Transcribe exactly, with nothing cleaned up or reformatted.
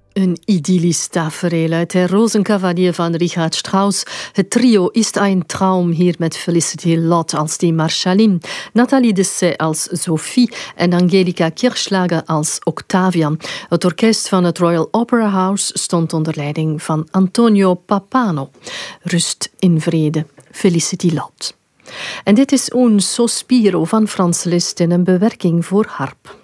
Een idyllisch tafereel uit Der Rosenkavalier van Richard Strauss. Het trio is een traum hier met Felicity Lott als die Marschallin, Nathalie Dessay als Sophie en Angelica Kirchschlager als Octavia. Het orkest van het Royal Opera House stond onder leiding van Antonio Pappano. Rust in vrede, Felicity Lott. En dit is Un Sospiro van Franz Liszt in een bewerking voor harp.